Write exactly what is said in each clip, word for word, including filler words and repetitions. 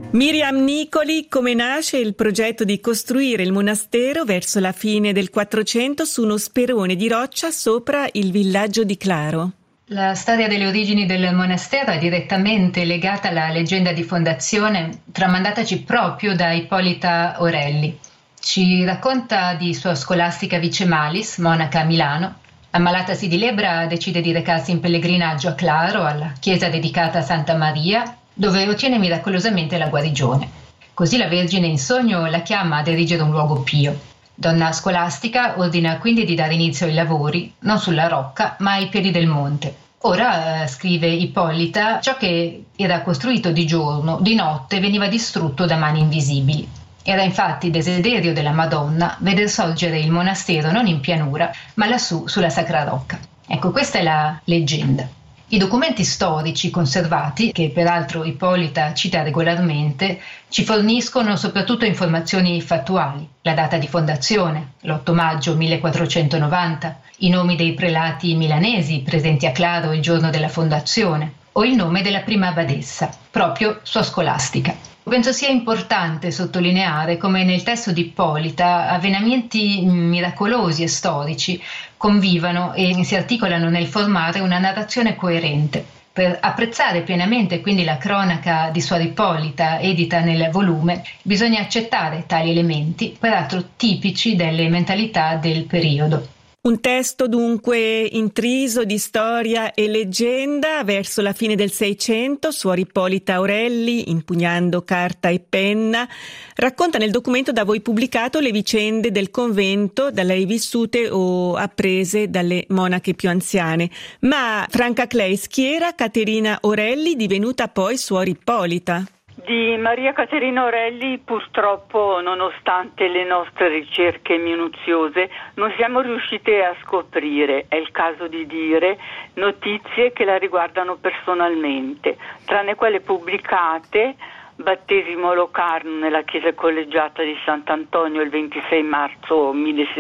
Miriam Nicoli, come nasce il progetto di costruire il monastero verso la fine del Quattrocento su uno sperone di roccia sopra il villaggio di Claro? La storia delle origini del monastero è direttamente legata alla leggenda di fondazione tramandataci proprio da Ippolita Orelli. Ci racconta di Suor Scolastica Vicemalis, monaca a Milano. Ammalatasi di lebbra decide di recarsi in pellegrinaggio a Claro, alla chiesa dedicata a Santa Maria, dove ottiene miracolosamente la guarigione. Così la Vergine in sogno la chiama ad erigere un luogo pio. Donna Scolastica ordina quindi di dare inizio ai lavori, non sulla rocca, ma ai piedi del monte. Ora, eh, scrive Ippolita, ciò che era costruito di giorno, di notte veniva distrutto da mani invisibili. Era infatti desiderio della Madonna veder sorgere il monastero non in pianura, ma lassù sulla Sacra Rocca. Ecco, questa è la leggenda. I documenti storici conservati, che peraltro Ippolita cita regolarmente, ci forniscono soprattutto informazioni fattuali, la data di fondazione, l'otto maggio millequattrocentonovanta, i nomi dei prelati milanesi presenti a Claro il giorno della fondazione, o il nome della prima badessa, proprio Suor Scolastica. Penso sia importante sottolineare come nel testo di Ippolita avvenimenti miracolosi e storici convivano e si articolano nel formare una narrazione coerente. Per apprezzare pienamente quindi la cronaca di Suor Ippolita edita nel volume, bisogna accettare tali elementi, peraltro tipici delle mentalità del periodo. Un testo dunque intriso di storia e leggenda. Verso la fine del Seicento, Suor Ippolita Orelli, impugnando carta e penna, racconta nel documento da voi pubblicato le vicende del convento, da lei vissute o apprese dalle monache più anziane. Ma Franca Cleis, chi era Caterina Orelli, divenuta poi Suor Ippolita? Di Maria Caterina Orelli purtroppo, nonostante le nostre ricerche minuziose, non siamo riuscite a scoprire, è il caso di dire, notizie che la riguardano personalmente, tranne quelle pubblicate: battesimo Locarno nella chiesa collegiata di Sant'Antonio il ventisei marzo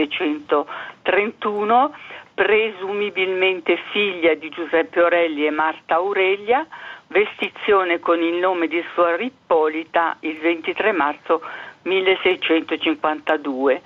milleseicentotrentuno, presumibilmente figlia di Giuseppe Orelli e Marta Aurelia, vestizione con il nome di Suor Ippolita il ventitré marzo milleseicentocinquantadue,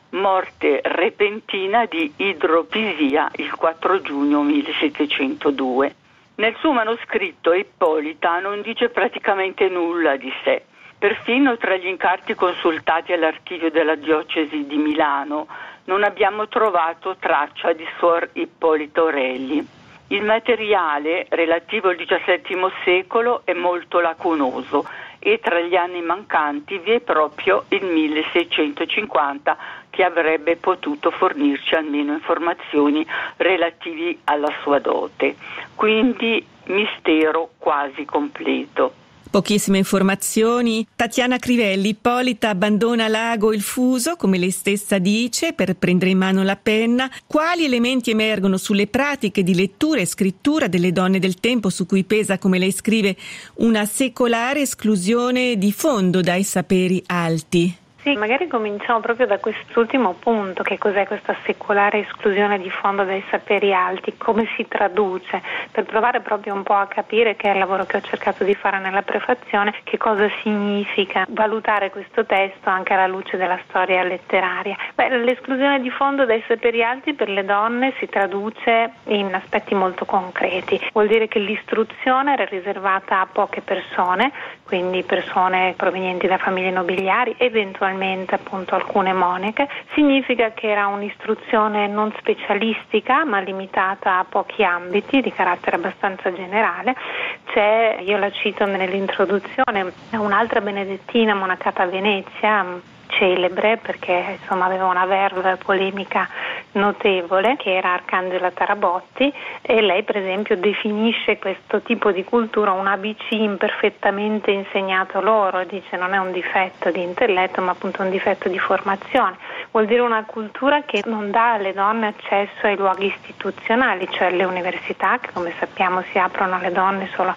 morte repentina di idropisia il quattro giugno millesettecentodue. Nel suo manoscritto Ippolita non dice praticamente nulla di sé. Perfino tra gli incarti consultati all'archivio della diocesi di Milano non abbiamo trovato traccia di Suor Ippolita Orelli. Il materiale relativo al diciassettimo secolo è molto lacunoso e tra gli anni mancanti vi è proprio il milleseicentocinquanta, che avrebbe potuto fornirci almeno informazioni relative alla sua dote. Quindi mistero quasi completo. Pochissime informazioni. Tatiana Crivelli, Ippolita abbandona l'ago il fuso, come lei stessa dice, per prendere in mano la penna. Quali elementi emergono sulle pratiche di lettura e scrittura delle donne del tempo, su cui pesa, come lei scrive, una secolare esclusione di fondo dai saperi alti? Sì, magari cominciamo proprio da quest'ultimo punto, che cos'è questa secolare esclusione di fondo dai saperi alti, come si traduce, per provare proprio un po' a capire, che è il lavoro che ho cercato di fare nella prefazione, che cosa significa valutare questo testo anche alla luce della storia letteraria. Beh, l'esclusione di fondo dai saperi alti per le donne si traduce in aspetti molto concreti. Vuol dire che l'istruzione era riservata a poche persone, quindi persone provenienti da famiglie nobiliari, eventualmente appunto alcune monache. Significa che era un'istruzione non specialistica ma limitata a pochi ambiti di carattere abbastanza generale. C'è, io la cito nell'introduzione, un'altra benedettina monacata a Venezia, celebre perché insomma aveva una verve polemica notevole, che era Arcangela Tarabotti, e lei per esempio definisce questo tipo di cultura un A B C imperfettamente insegnato loro, dice non è un difetto di intelletto ma appunto un difetto di formazione. Vuol dire una cultura che non dà alle donne accesso ai luoghi istituzionali, cioè alle università, che come sappiamo si aprono alle donne solo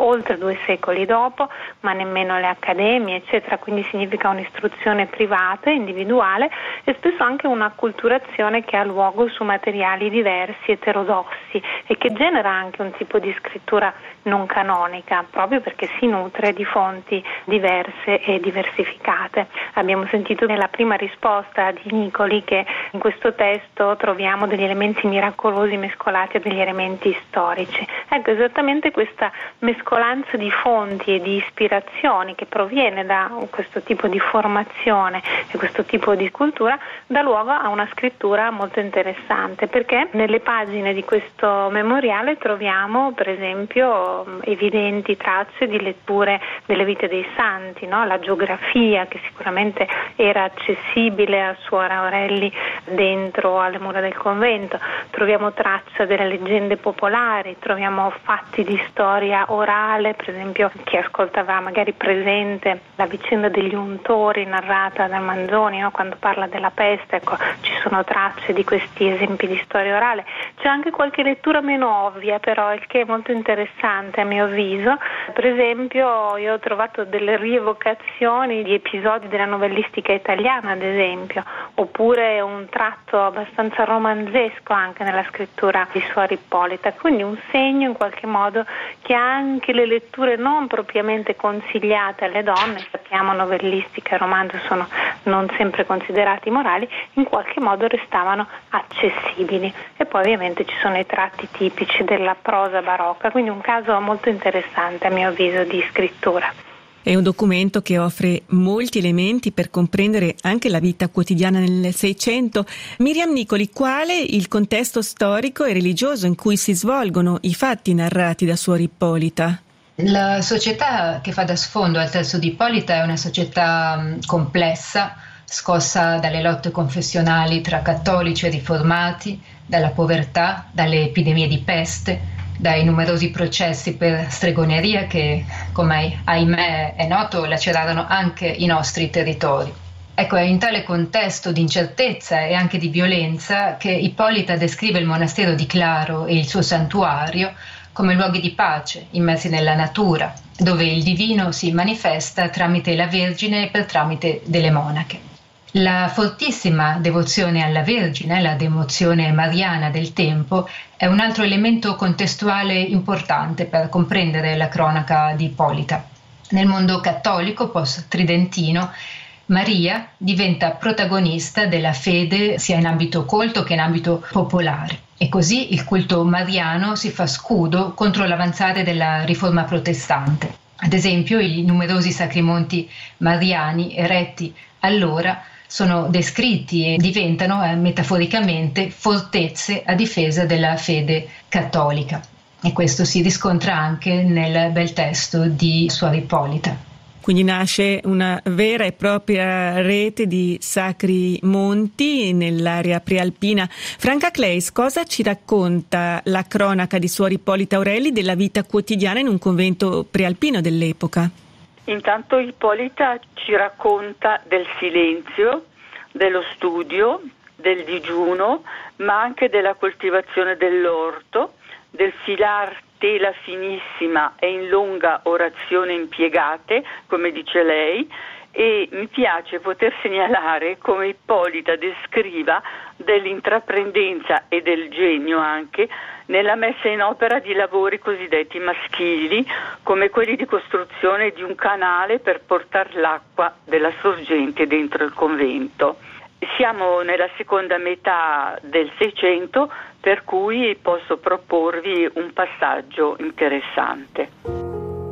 oltre due secoli dopo, ma nemmeno le accademie, eccetera, quindi significa un'istruzione privata, individuale e spesso anche un'acculturazione che ha luogo su materiali diversi, eterodossi e che genera anche un tipo di scrittura non canonica, proprio perché si nutre di fonti diverse e diversificate. Abbiamo sentito nella prima risposta di Nicoli che in questo testo troviamo degli elementi miracolosi mescolati a degli elementi storici. Ecco, esattamente questa mescolanza di fonti e di ispirazioni che proviene da questo tipo di formazione e questo tipo di cultura dà luogo a una scrittura molto interessante, perché nelle pagine di questo memoriale troviamo per esempio evidenti tracce di letture delle vite dei santi, no? La geografia che sicuramente era accessibile a Suor Aureli dentro alle mura del convento, troviamo traccia delle leggende popolari, troviamo fatti di storia orale, per esempio chi ascoltava magari presente la vicenda degli untori narrata da Manzoni, no? Quando parla della peste, ecco, ci sono tracce di questi esempi di storia orale. C'è anche qualche lettura meno ovvia però, il che è molto interessante a mio avviso. Per esempio io ho trovato delle rievocazioni di episodi della novellistica italiana, ad esempio, oppure un tratto abbastanza romanzesco anche nella scrittura di Suor Ippolita, quindi un segno in qualche modo che anche le letture non propriamente consigliate alle donne, sappiamo novellistica e romanzo sono non sempre considerati morali, in qualche modo restavano accessibili. E poi ovviamente ci sono i tratti tipici della prosa barocca, quindi un caso molto interessante a mio avviso di scrittura. È un documento che offre molti elementi per comprendere anche la vita quotidiana nel Seicento. Miriam Nicoli, quale il contesto storico e religioso in cui si svolgono i fatti narrati da Suor Ippolita? La società che fa da sfondo al testo di Ippolita è una società complessa, scossa dalle lotte confessionali tra cattolici e riformati, dalla povertà, dalle epidemie di peste, dai numerosi processi per stregoneria che, come ahimè è noto, lacerarono anche i nostri territori. Ecco, è in tale contesto di incertezza e anche di violenza che Ippolita descrive il monastero di Claro e il suo santuario come luoghi di pace, immersi nella natura, dove il divino si manifesta tramite la Vergine e per tramite delle monache. La fortissima devozione alla Vergine, la devozione mariana del tempo, è un altro elemento contestuale importante per comprendere la cronaca di Ippolita. Nel mondo cattolico post-tridentino, Maria diventa protagonista della fede sia in ambito colto che in ambito popolare. E così il culto mariano si fa scudo contro l'avanzare della riforma protestante. Ad esempio, i numerosi sacrimonti mariani eretti allora sono descritti e diventano eh, metaforicamente fortezze a difesa della fede cattolica. E questo si riscontra anche nel bel testo di Suor Ippolita. Quindi nasce una vera e propria rete di sacri monti nell'area prealpina. Franca Claes, cosa ci racconta la cronaca di Suor Ippolita Aureli della vita quotidiana in un convento prealpino dell'epoca? Intanto Ippolita ci racconta del silenzio, dello studio, del digiuno, ma anche della coltivazione dell'orto, del filar tela finissima e in lunga orazione impiegate, come dice lei, e mi piace poter segnalare come Ippolita descriva dell'intraprendenza e del genio anche nella messa in opera di lavori cosiddetti maschili, come quelli di costruzione di un canale per portare l'acqua della sorgente dentro il convento. Siamo nella seconda metà del Seicento, per cui posso proporvi un passaggio interessante.